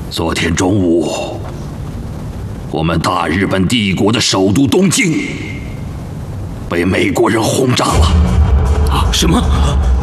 昨天中午，我们大日本帝国的首都东京被美国人轰炸了。 啊！什么？